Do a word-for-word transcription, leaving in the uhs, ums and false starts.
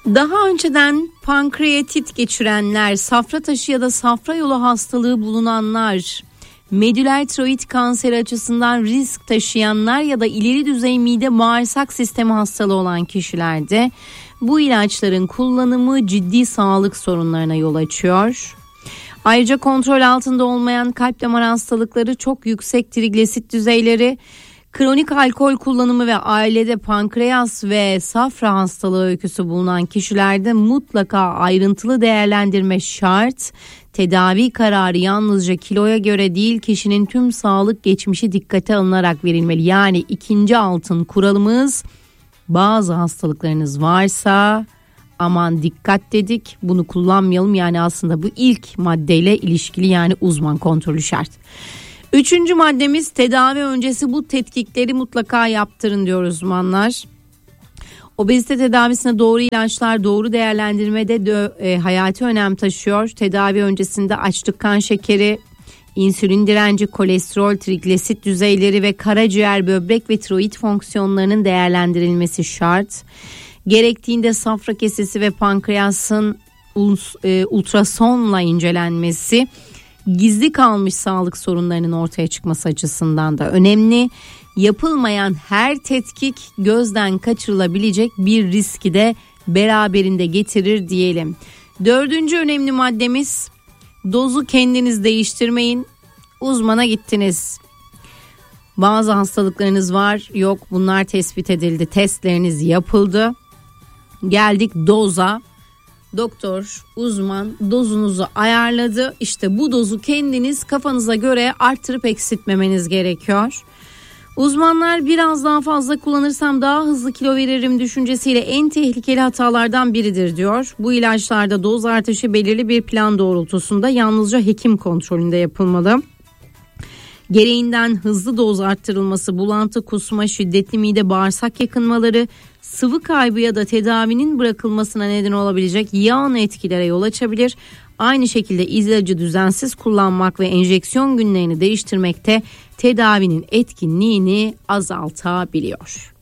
Daha önceden pankreatit geçirenler, safra taşı ya da safra yolu hastalığı bulunanlar, medüler tiroid kanseri açısından risk taşıyanlar ya da ileri düzey mide bağırsak sistemi hastalığı olan kişilerde bu ilaçların kullanımı ciddi sağlık sorunlarına yol açıyor. Ayrıca kontrol altında olmayan kalp damar hastalıkları, çok yüksek trigliserit düzeyleri, kronik alkol kullanımı ve ailede pankreas ve safra hastalığı öyküsü bulunan kişilerde mutlaka ayrıntılı değerlendirme şart. Tedavi kararı yalnızca kiloya göre değil, kişinin tüm sağlık geçmişi dikkate alınarak verilmeli. Yani ikinci altın kuralımız, bazı hastalıklarınız varsa aman dikkat dedik, bunu kullanmayalım. Yani aslında bu ilk maddeyle ilişkili, yani uzman kontrolü şart. Üçüncü maddemiz, tedavi öncesi bu tetkikleri mutlaka yaptırın diyor uzmanlar. Obezite tedavisine doğru ilaçlar, doğru değerlendirmede de e, hayati önem taşıyor. Tedavi öncesinde açlık, kan şekeri, insülin direnci, kolesterol, trigliserit düzeyleri ve karaciğer, böbrek ve tiroid fonksiyonlarının değerlendirilmesi şart. Gerektiğinde safra kesesi ve pankreasın e, ultrasonla incelenmesi, gizli kalmış sağlık sorunlarının ortaya çıkması açısından da önemli. Yapılmayan her tetkik gözden kaçırılabilecek bir riski de beraberinde getirir diyelim. Dördüncü önemli maddemiz, dozu kendiniz değiştirmeyin. Uzmana gittiniz, bazı hastalıklarınız var, yok bunlar tespit edildi, testleriniz yapıldı, geldik doza. Doktor, uzman dozunuzu ayarladı. İşte bu dozu kendiniz kafanıza göre arttırıp eksiltmemeniz gerekiyor. Uzmanlar biraz daha fazla kullanırsam daha hızlı kilo veririm düşüncesiyle en tehlikeli hatalardan biridir diyor. Bu ilaçlarda doz artışı belirli bir plan doğrultusunda yalnızca hekim kontrolünde yapılmalı. Gereğinden hızlı doz arttırılması, bulantı, kusma, şiddetli mide bağırsak yakınmaları, sıvı kaybı ya da tedavinin bırakılmasına neden olabilecek yan etkilere yol açabilir. Aynı şekilde ilacı düzensiz kullanmak ve enjeksiyon günlerini değiştirmek de tedavinin etkinliğini azaltabiliyor.